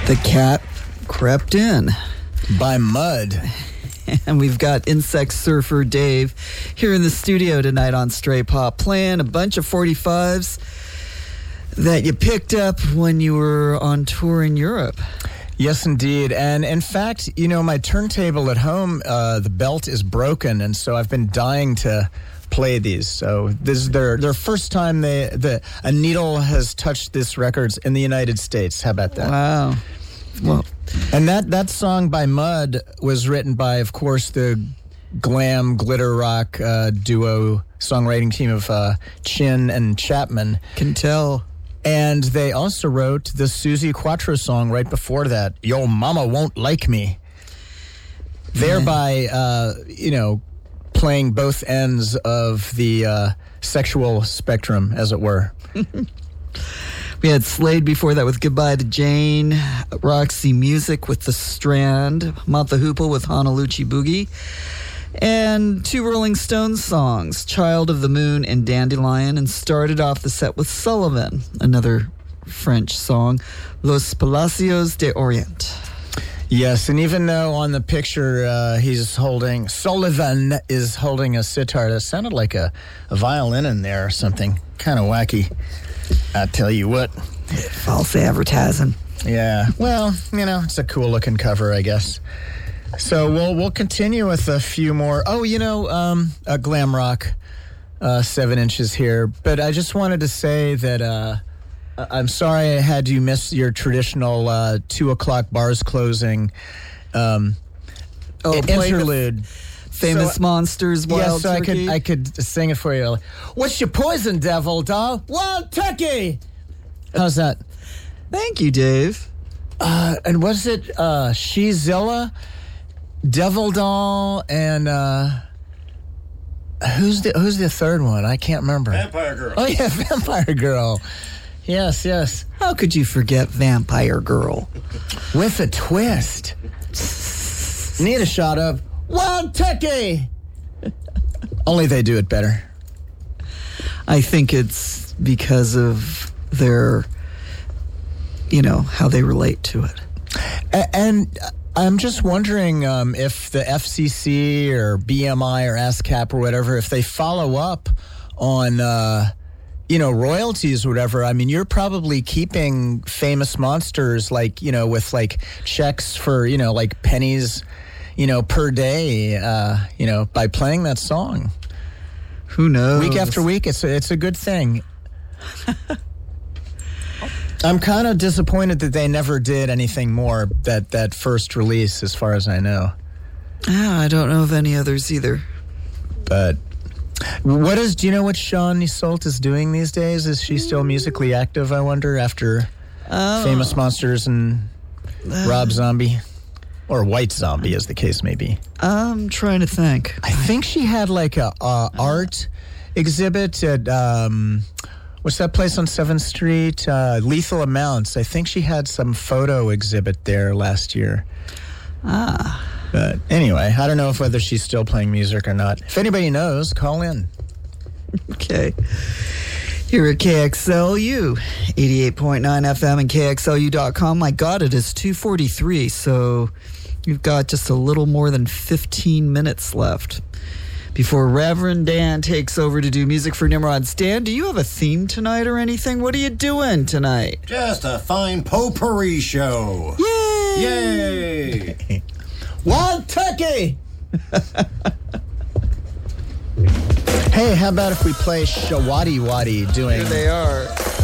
The Cat Crept In by Mud. And we've got Insect Surfer Dave here in the studio tonight on Stray Pop, playing a bunch of 45s that you picked up when you were on tour in Europe. Yes, indeed. And in fact, you know, my turntable at home, the belt is broken, and so I've been dying to play these. So this is their first time a needle has touched this records in the United States. How about that? Wow. Well, and that song by Mud was written by, of course, the glam glitter rock duo songwriting team of Chin and Chapman. Can tell. And they also wrote the Suzi Quatro song right before that, Yo Mama Won't Like Me. Thereby, playing both ends of the sexual spectrum, as it were. We had Slade before that with Goodbye to Jane, Roxy Music with The Strand, Mott the Hoople with Honolulu Boogie, and two Rolling Stones songs, Child of the Moon and Dandelion, and started off the set with Sullivan, another French song, Los Palacios de Orient. Yes, and even though on the picture Sullivan is holding a sitar, that sounded like a violin in there or something. Kind of wacky. I tell you what. False advertising. Yeah, well, it's a cool-looking cover, I guess. So we'll continue with a few more. Oh, a glam rock, 7 inches here. But I just wanted to say that I'm sorry I had you miss your traditional 2 o'clock bars closing interlude. Famous Monsters, Wild Turkey. I could sing it for you. What's your poison, devil doll? Wild Turkey! How's that? Thank you, Dave. And was it Shezilla, Devil Doll, and who's the third one? I can't remember. Vampire Girl. Oh yeah, Vampire Girl. Yes. How could you forget Vampire Girl? With a twist. Need a shot of Wild Turkey. Only they do it better. I think it's because of their, how they relate to it. And I'm just wondering if the FCC or BMI or ASCAP or whatever, if they follow up on, royalties or whatever. I mean, you're probably keeping Famous Monsters with checks for, pennies, per day, by playing that song. Who knows? Week after week, it's a good thing. I'm kind of disappointed that they never did anything more that first release, as far as I know. I don't know of any others either. But do you know what Shawn Yseult is doing these days? Is she still musically active, I wonder, after Famous Monsters and Rob Zombie? Or White Zombie, as the case may be. I'm trying to think. I think she had a art exhibit at, what's that place on 7th Street? Lethal Amounts. I think she had some photo exhibit there last year. But anyway, I don't know whether she's still playing music or not. If anybody knows, call in. Okay. Here at KXLU, 88.9 FM and KXLU.com. My God, it is 2:43, so you've got just a little more than 15 minutes left before Reverend Dan takes over to do music for Nimrod. Stan, do you have a theme tonight or anything? What are you doing tonight? Just a fine potpourri show. Yay! Yay! Wild Turkey! Hey, how about if we play Shawadi Wadi doing... Here they are.